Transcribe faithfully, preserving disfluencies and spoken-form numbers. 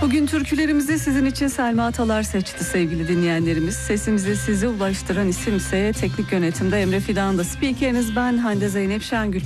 Bugün türkülerimizi sizin için Selma Atalar seçti sevgili dinleyenlerimiz. Sesimizi size ulaştıran isimse teknik yönetimde Emre Fidan'da. Spikeriniz ben Hande Zeynep Şengül.